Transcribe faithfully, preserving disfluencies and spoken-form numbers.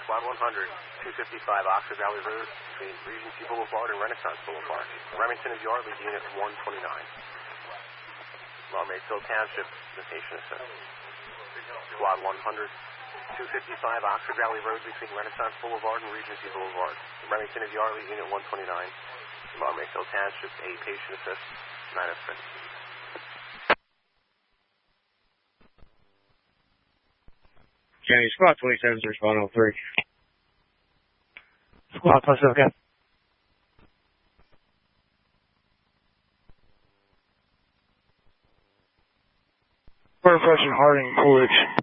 Squad one hundred, two fifty-five Oxford Valley Road between Regency Boulevard and Renaissance Boulevard. Remington of Yardley, Unit one twenty-nine. Law Maysville Township, Station Assist. Squad one hundred, two fifty-five Oxford Valley Road between Renaissance Boulevard and Regency Boulevard. Remington of Yardley, Unit one twenty-nine. Law Maysville Township, a Patient Assist, nine oh six. County Squad twenty-seven, search one oh three. Squad twenty-seven, again. We're approaching Harding, Coolidge.